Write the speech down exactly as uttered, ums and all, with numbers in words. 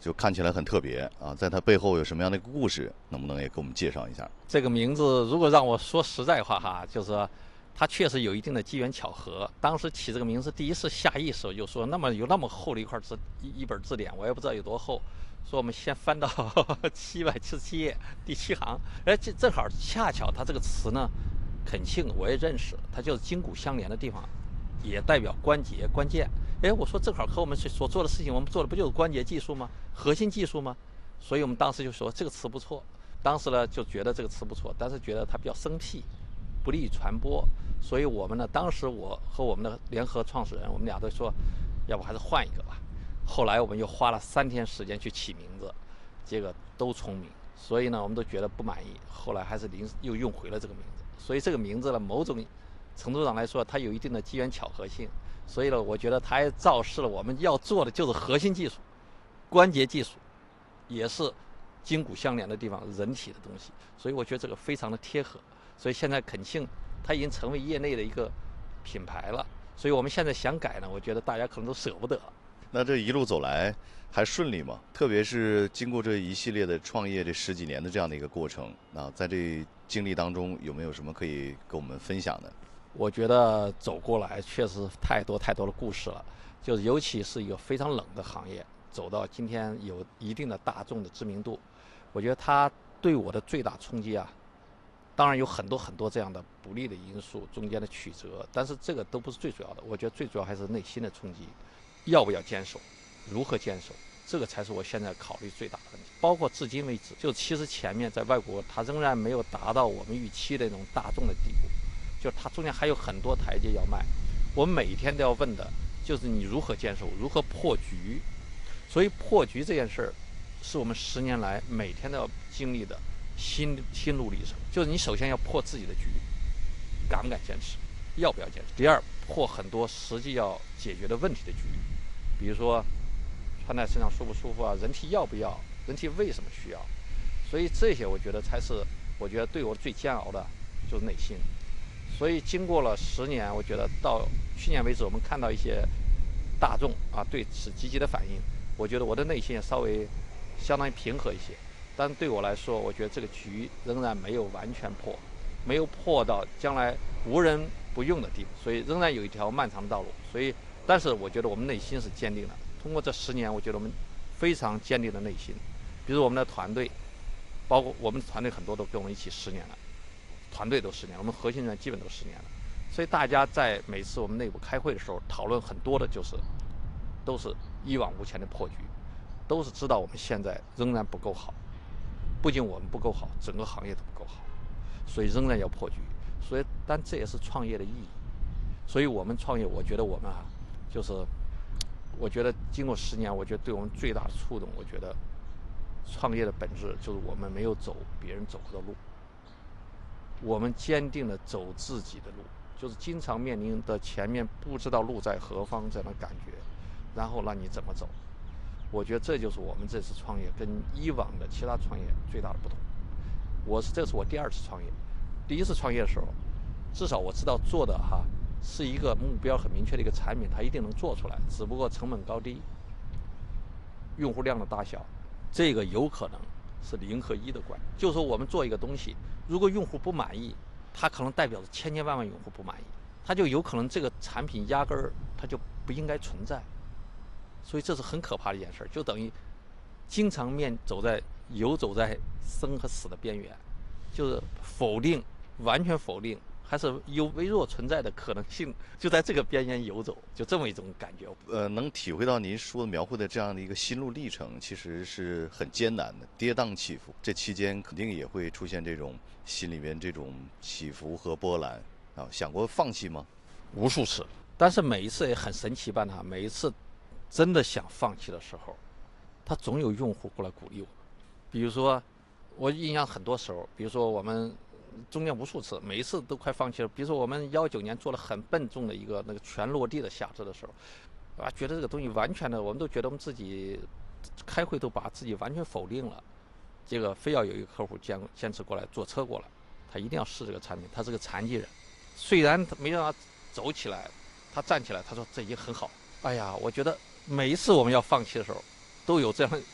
就看起来很特别啊，在它背后有什么样的一个故事，能不能也给我们介绍一下？ 这个名字如果让我说实在话哈，就是说它确实有一定的机缘巧合。当时起这个名字，第一次下意识就说，那么有那么厚的一块字一一本字典，我也不知道有多厚，说我们先翻到七百七十七页第七行，哎，这正好恰巧它这个词呢，恳庆我也认识，它就是筋骨相连的地方，也代表关节关键。哎，我说正好和我们所做的事情，我们做的不就是关节技术吗？核心技术吗？所以我们当时就说这个词不错。当时呢就觉得这个词不错，但是觉得它比较生僻，不利于传播。所以我们呢，当时我和我们的联合创始人，我们俩都说，要不还是换一个吧。后来我们又花了三天时间去起名字，这个都聪明。所以呢，我们都觉得不满意，后来还是临又用回了这个名字。所以这个名字呢，某种程度上来说，它有一定的机缘巧合性。所以呢，我觉得它也昭示了我们要做的就是核心技术、关节技术，也是筋骨相连的地方，人体的东西。所以我觉得这个非常的贴合。所以现在恳庆它已经成为业内的一个品牌了。所以我们现在想改呢，我觉得大家可能都舍不得。 那这一路走来还顺利吗？特别是经过这一系列的创业这十几年的这样的一个过程，那在这经历当中有没有什么可以跟我们分享的？ 我觉得走过来确实太多太多的故事了，就是尤其是一个非常冷的行业，走到今天有一定的大众的知名度，我觉得它对我的最大冲击啊，当然有很多很多这样的不利的因素，中间的曲折，但是这个都不是最主要的。我觉得最主要还是内心的冲击，要不要坚守，如何坚守，这个才是我现在考虑最大的问题。包括至今为止，就其实前面在外国，它仍然没有达到我们预期的那种大众的地步。就是它中间还有很多台阶要迈，我们每一天都要问的就是你如何坚守，如何破局。所以破局这件事儿，是我们十年来每天都要经历的心心路历程。就是你首先要破自己的局，敢不敢坚持，要不要坚持。第二，破很多实际要解决的问题的局，比如说穿在身上舒不舒服啊，人体要不要，人体为什么需要。所以这些我觉得才是我觉得对我最煎熬的就是内心。所以经过了十年，我觉得到去年为止，我们看到一些大众啊对此积极的反应，我觉得我的内心也稍微相当于平和一些。但对我来说，我觉得这个局仍然没有完全破，没有破到将来无人不用的地步，所以仍然有一条漫长的道路。所以，但是我觉得我们内心是坚定的。通过这十年，我觉得我们非常坚定的内心。比如我们的团队，包括我们的团队很多都跟我们一起十年了。团队都十年，我们核心人基本都十年了，所以大家在每次我们内部开会的时候讨论很多的就是，都是一往无前的破局，都是知道我们现在仍然不够好，不仅我们不够好，整个行业都不够好，所以仍然要破局。所以，但这也是创业的意义。所以我们创业，我觉得我们啊，就是，我觉得经过十年，我觉得对我们最大的触动，我觉得创业的本质就是我们没有走别人走过的路。我们坚定地走自己的路，就是经常面临的前面不知道路在何方这样的感觉，然后让你怎么走。我觉得这就是我们这次创业跟以往的其他创业最大的不同。我是这是我第二次创业，第一次创业的时候，至少我知道做的哈是一个目标很明确的一个产品，它一定能做出来，只不过成本高低、用户量的大小，这个有可能是零和一的关系。就是说我们做一个东西，如果用户不满意，它可能代表着千千万万用户不满意，它就有可能这个产品压根儿它就不应该存在。所以这是很可怕的一件事，就等于经常面走在游走在生和死的边缘，就是否定，完全否定，还是有微弱存在的可能性，就在这个边缘游走，就这么一种感觉。 呃，能体会到您说的描绘的这样的一个心路历程，其实是很艰难的，跌宕起伏。这期间肯定也会出现这种心里面这种起伏和波澜啊。想过放弃吗？ 无数次，但是每一次也很神奇般哈，每一次真的想放弃的时候，他总有用户过来鼓励我。比如说，我印象很多时候，比如说我们中间无数次，每一次都快放弃了。比如说我们幺九年做了很笨重的一个那个全落地的下肢的时候，啊，觉得这个东西完全的，我们都觉得我们自己开会都把自己完全否定了。这个非要有一个客户坚坚持过来坐车过来，他一定要试这个产品。他是个残疾人，虽然他没让他走起来，他站起来，他说这已经很好。哎呀，我觉得每一次我们要放弃的时候，都有这样